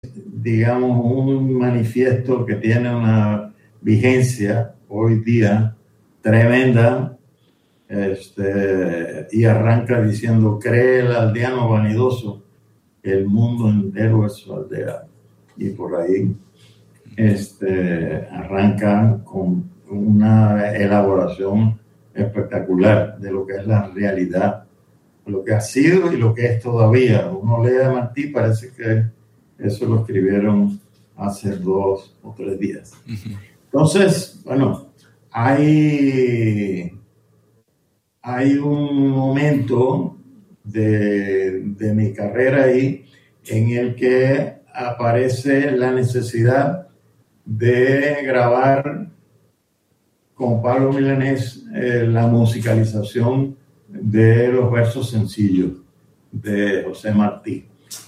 digamos, un manifiesto que tiene una vigencia hoy día tremenda, y arranca diciendo: cree el aldeano vanidoso, el mundo entero es su aldea. Y por ahí arranca con una elaboración espectacular de lo que es la realidad, lo que ha sido y lo que es todavía. Uno lee a Martí, parece que eso lo escribieron hace 2 o 3 días. Entonces, bueno, hay un momento de mi carrera ahí en el que aparece la necesidad de grabar con Pablo Milanés la musicalización de los versos sencillos de José Martí.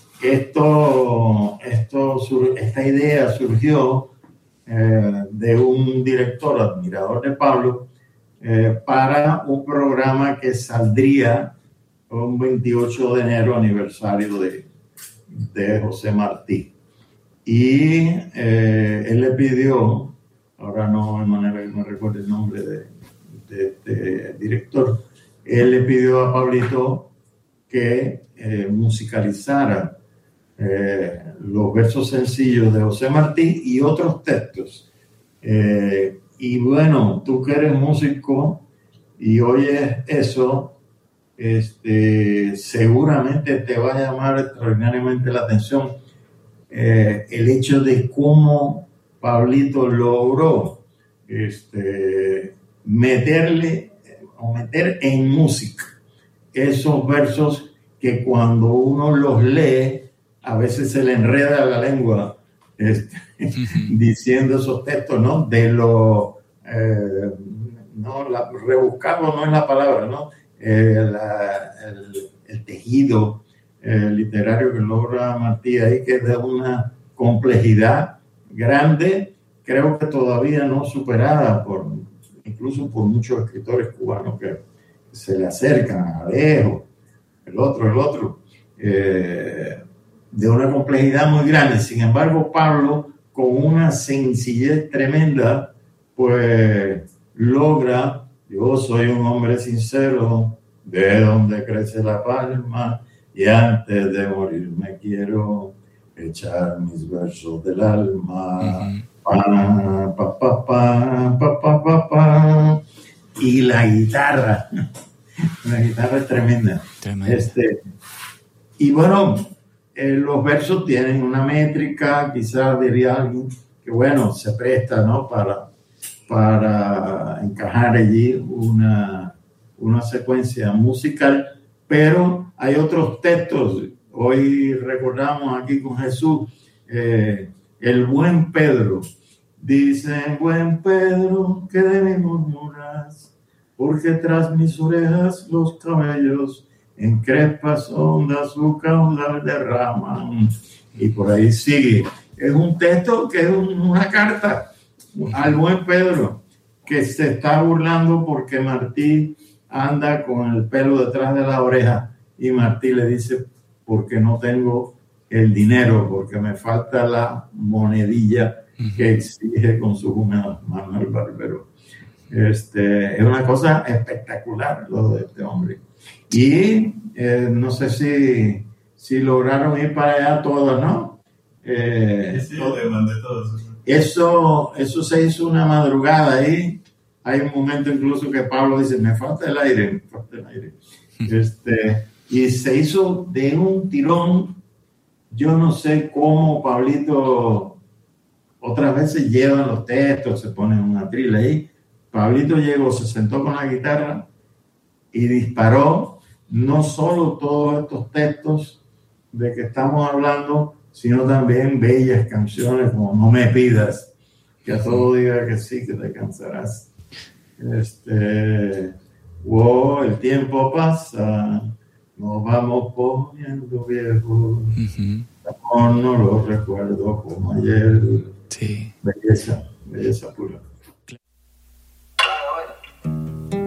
Esta idea surgió de un director, admirador de Pablo, para un programa que saldría un 28 de enero, aniversario de José Martí. Y él le pidió, ahora no recuerdo el nombre de este director, él le pidió a Pablito que musicalizara los versos sencillos de José Martí y otros textos. Y bueno, tú que eres músico y oyes eso, seguramente te va a llamar extraordinariamente la atención el hecho de cómo Pablito logró meter en música esos versos que cuando uno los lee a veces se le enreda la lengua diciendo esos textos, ¿no? Rebuscado no es la palabra, ¿no? El tejido literario que logra Martí ahí, que es de una complejidad grande, creo que todavía no superada incluso por muchos escritores cubanos que se le acercan, a Alejo, el otro, de una complejidad muy grande. Sin embargo, Pablo, con una sencillez tremenda, pues logra: yo soy un hombre sincero, de donde crece la palma, y antes de morir me quiero echar mis versos del alma. Pa, pa, pa, pa, pa, pa, pa, pa. Y la guitarra es tremenda. Y bueno, los versos tienen una métrica, quizás diría alguien que bueno, se presta, ¿no? para encajar allí una secuencia musical, pero hay otros textos. Hoy recordamos aquí con Jesús el buen Pedro. Dice: buen Pedro, que de mí murmuras, porque tras mis orejas los cabellos en crespas ondas su caudal derraman. Y por ahí sigue. Es un texto que es una carta al buen Pedro, que se está burlando porque Martí anda con el pelo detrás de la oreja, y Martí le dice: porque no tengo el dinero, porque me falta la monedilla que exige con sus húmedas manos el barbero. Es una cosa espectacular lo de este hombre. Y no sé si lograron ir para allá todos, ¿no? Sí, le mandé todos. Eso se hizo una madrugada ahí. Hay un momento incluso que Pablo dice: me falta el aire. Y se hizo de un tirón. Yo no sé cómo Pablito, otras veces llevan los textos, se ponen un atril ahí. Pablito llegó, se sentó con la guitarra y disparó no solo todos estos textos de que estamos hablando, sino también bellas canciones como No me pidas, que a todo diga que sí, que te cansarás. El tiempo pasa, nos vamos poniendo viejos. No lo recuerdo como ayer. Sí. Belleza pura.